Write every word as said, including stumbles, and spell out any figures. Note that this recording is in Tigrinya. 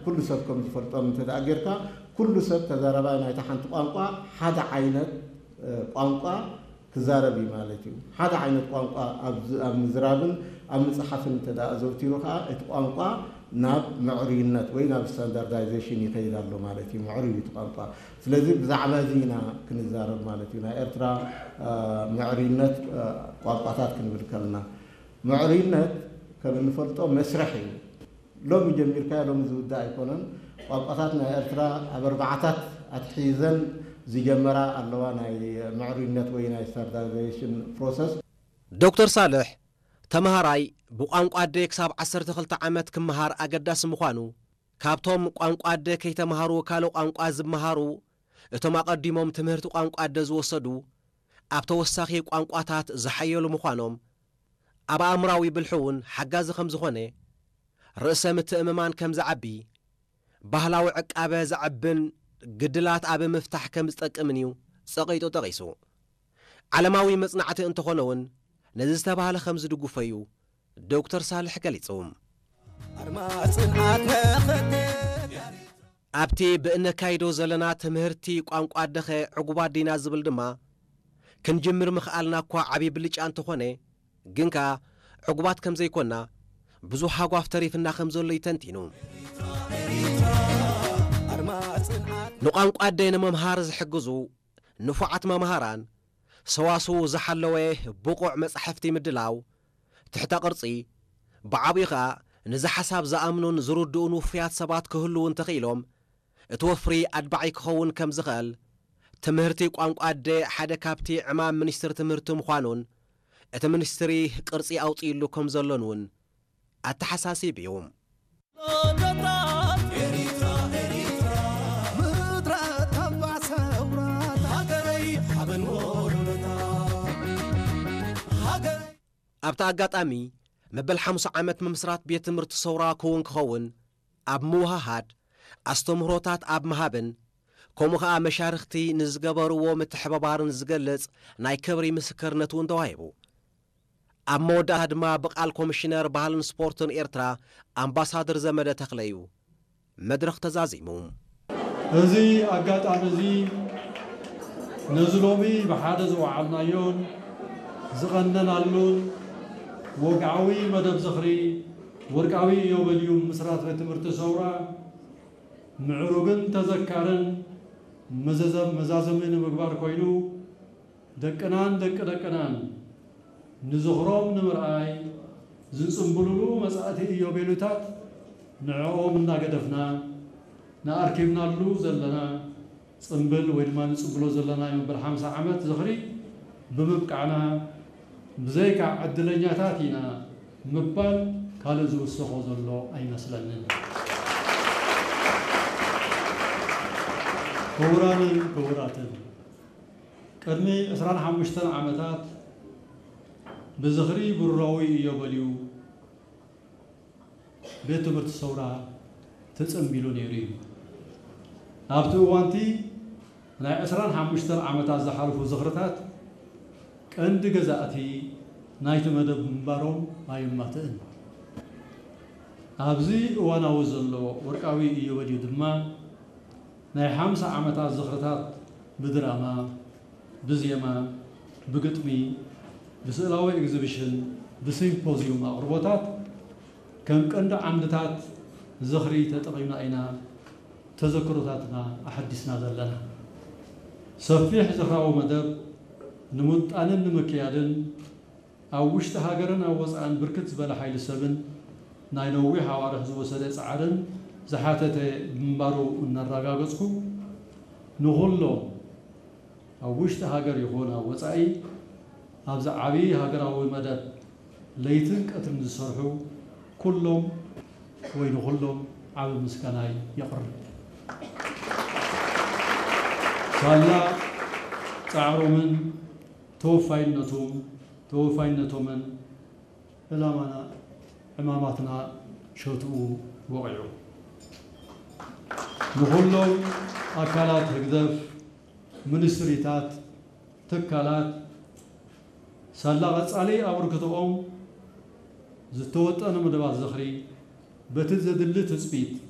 كل سب كم تفرطان تدأجرك كل سب تزاربنا يتحنت قانقا هذا عينت قانقا تزاربي مالتي هذا عينت قانقا أب مزرابن أب مصحفن تدا زوتيروها قانقا ناب معرينات وين ناب ستاندردايزيشن يخيل له مالتي معري قانقا ስለዚህ ብዛዕባ ዚና ክንዛረብ ማለት እዩ ናይ ኤርትራ معرينات ቋንቋታት ክንብል ከለና معرينات ከም እንፈልጦ መስርሕ እዩ ሎሚ ጀሚርካ ሎሚ ዝውዳ ኣይኮነን ቋንቋታት ናይ ኤርትራ ኣብ ኣርባዕታት ኣትሒዘን ዝጀመራ ኣለዋ ናይ معرينات ወይ ናይ ስታንዳርዳይዜሽን ፕሮሰስ ዶክተር ሳልሕ ተማሃራይ ብቋንቋ ደ ክሳብ ዓሰርተ ክልተ ዓመት ክመሃር ኣገዳሲ ምዃኑ ካብቶም ቋንቋ ደ ከይተማሃሩ ካልእ ቋንቋ ዝመሃሩ እቶም ኣቀዲሞም ትምህርቲ ቋንቋ ደ ዝወሰዱ ኣብ ተወሳኺ ቋንቋታት ዝሓየሉ ምዃኖም ኣብ ኣእምራዊ ብልሕውን ሓጋዚ ከም ዝኾነ ርእሰ ምትእምማን ከም ዝዓቢ ባህላዊ ዕቃበ ዝዓብን ግድላት ኣብ ምፍታሕ ከም ዝጠቅምን እዩ ጸቂጡ ጠቂሱ ዓለማዊ መጽናዕቲ እንተኾነውን ነዚ ዝተባህለ ከም ዝድጉፈ እዩ ዶክተር ሳልሕ ገሊጹ ኣብቲ ብእነካይዶ ዘለና ትምህርቲ ቋንቋ ደኸ ዕጉባ ዲና ዝብል ድማ ክንጅምር ምኽኣልና እኳ ዓብዪ ብልጫ እንተኾነ ግንካ ዕጉባት ከም ዘይኮና ብዙሕ ሓጓፍ ተሪፍና ከም ዘሎ ይተንቲኑ ንቋንቋ ደ ንምምሃር ዝሕግዙ ንፉዓት መምሃራን ሰዋስው ዝሓለወ ብቑዕ መጻሕፍቲ ምድላው ትሕተ ቅርጺ ብዓብዪ ኸኣ ንዚ ሓሳብ ዝኣምኑን ዝርድኡን ውፍያት ሰባት ክህልውን ተኽኢሎም እቲ ወፍሪ ኣድባዒ ክኸውን ከም ዝኽእል ትምህርቲ ቋንቋ ደ ሓደ ካብቲ ዕማም ሚኒስትሪ ትምህርቲ ምዃኑን እቲ ሚኒስትሪ ቅርጺ ኣውፂኢሉ ከም ዘሎን እውን ኣተሓሳሲብ እዩ ኣብቲ ኣጋጣሚ መበል ሓሙስ ዓመት ምምስራት ቤት ትምህርቲ ሰውራ ክውን ክኸውን ኣብ ምውሃሃድ ኣስተምህሮታት ኣብ መሃብን ከምኡ ኸኣ መሻርኽቲ ንዝገበርዎ ምትሕብባርን ዝገልጽ ናይ ክብሪ ምስክርነት እውን ተዋሂቡ ኣብ መወዳእታ ድማ ብቓል ኮሚሽነር ባህልን ስፖርትን ኤርትራ ኣምባሳደር ዘመደ ተኽለ እዩ መድረኽ ተዛዚሙ እዚ ኣጋጣሚ እዚ ነዚ ሎሚ ብሓደ ዝወዓልናዮን ዝቐነናሉን ወግዓዊ መደብ ዝኽሪ ወርቃዊ ዮበልዩ ምስራት ቤት ትምህርቲ ሰውራ ምዕሩግን ተዘካርን መዛዘምን ምግባር ኮይኑ ደቅናን ደቂ ደቅናን ንዝኽሮም ንምርኣይ ዝጽምብሉሉ መጻእቲ ዮቤሉታት ንዕኦም እናገደፍና ንኣርኪብናሉ ዘለና ጽምብል ወይ ድማ ንጽምብሎ ዘለና የመበል ሓምሳ ዓመት ዝኽሪ ብምብቃዕና ብዘይካ ዕድለኛታት ኢና ምባል ካልእ ዝውስኾ ዘሎ ኣይመስለንን ክቡራንን ክቡራትን ቅድሚ عشرين وخمسة ዓመታት ብዝኽሪ ብሩራዊ ዮበልዩ ቤት ትምህርቲ ሰውራ ተጸምቢሉ ነይሩ እዩ ኣብቲ እዋንቲ ናይ عشرين وخمسة ዓመታት ዝሓለፉ ዝኽርታት ቀንዲ ገዛእቲ ናይቲ መደብ ምንባሮም ኣይማትእን ኣብዚ እዋናዊ ዘሎ ወርቃዊ ዮበልዩ ድማ ናይ ሓምሳ ዓመታት ዝኽርታት ብድራማ ብዜማ ብግጥሚ ብስእላዊ ኤግዚቢሽን ብሲምፖዚየም ኣቕርቦታት ከም ቀንዲ ዓምድታት ዝኽሪ ተጠቒምና ኢና ተዘክሮታትና ኣሐዲስና ዘለና ሰፊሕ ዝኽራዊ መደብ ንምጣንን ንምክያድን ኣብ ውሽጢ ሃገርን ኣብ ወፃእን ብርክት ዝበለ ሓይሊ ሰብን ናይ ነዊሕ ኣዋርሕ ዝወሰደ ፃዕርን ዝሓተተ ምንባሩ እናረጋገፅኩ ንኹሎም ኣብ ውሽጢ ሃገር ይኹን ኣብ ወፃኢ ኣብዚ ዓብዪ ሃገራዊ መደብ ለይትን ቀትርን ዝሰርሑ ኩሎም ወይ ንኹሎም ዓብ ምስጋናይ የቕርብ ሳላ ፃዕሮምን ተወፋይነቶም ተወፋይነቶምን ዕላማና ዕማማትና ሸትኡ ወቂዑ ንኹሎም ኣካላት ህግዘፍ ሚኒስትሪታት ትካላት ሳላ ቀጻሊ ኣበርክቶኦም ዝተወጠነ መደባት ዝኽሪ በቲ ዘድሊ ትፅቢት